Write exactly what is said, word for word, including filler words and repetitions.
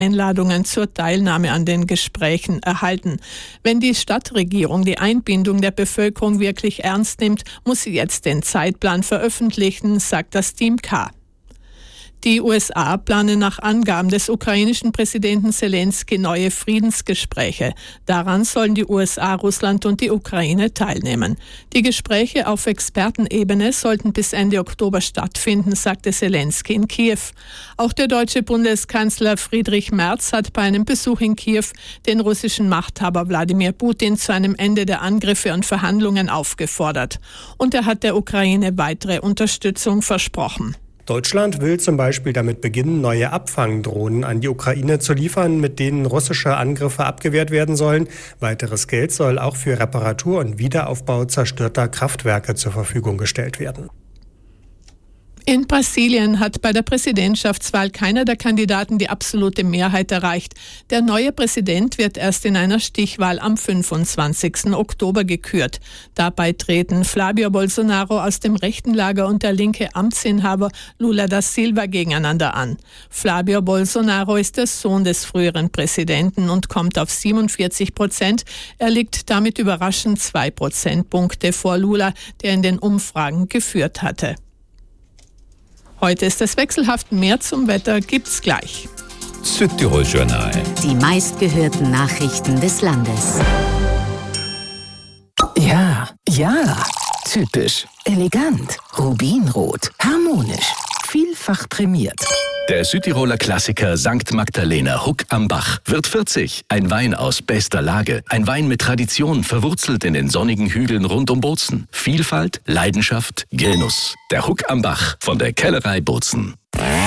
Einladungen zur Teilnahme an den Gesprächen erhalten. Wenn die Stadtregierung die Einbindung der Bevölkerung wirklich ernst nimmt, muss sie jetzt den Zeitplan veröffentlichen, sagt das Team K. Die U S A planen nach Angaben des ukrainischen Präsidenten Selenskyj neue Friedensgespräche. Daran sollen die U S A, Russland und die Ukraine teilnehmen. Die Gespräche auf Expertenebene sollten bis Ende Oktober stattfinden, sagte Selenskyj in Kiew. Auch der deutsche Bundeskanzler Friedrich Merz hat bei einem Besuch in Kiew den russischen Machthaber Wladimir Putin zu einem Ende der Angriffe und Verhandlungen aufgefordert. Und er hat der Ukraine weitere Unterstützung versprochen. Deutschland will zum Beispiel damit beginnen, neue Abfangdrohnen an die Ukraine zu liefern, mit denen russische Angriffe abgewehrt werden sollen. Weiteres Geld soll auch für Reparatur und Wiederaufbau zerstörter Kraftwerke zur Verfügung gestellt werden. In Brasilien hat bei der Präsidentschaftswahl keiner der Kandidaten die absolute Mehrheit erreicht. Der neue Präsident wird erst in einer Stichwahl am fünfundzwanzigsten Oktober gekürt. Dabei treten Flavio Bolsonaro aus dem rechten Lager und der linke Amtsinhaber Lula da Silva gegeneinander an. Flavio Bolsonaro ist der Sohn des früheren Präsidenten und kommt auf siebenundvierzig Prozent. Er liegt damit überraschend zwei Prozentpunkte vor Lula, der in den Umfragen geführt hatte. Heute ist es wechselhaft, mehr zum Wetter gibt's gleich. Südtirol-Journal. Die meistgehörten Nachrichten des Landes. Ja, ja, typisch, elegant, rubinrot, harmonisch, vielfach prämiert. Der Südtiroler Klassiker Sankt Magdalena Huck am Bach wird vierzig. Ein Wein aus bester Lage. Ein Wein mit Tradition, verwurzelt in den sonnigen Hügeln rund um Bozen. Vielfalt, Leidenschaft, Genuss. Der Huck am Bach von der Kellerei Bozen.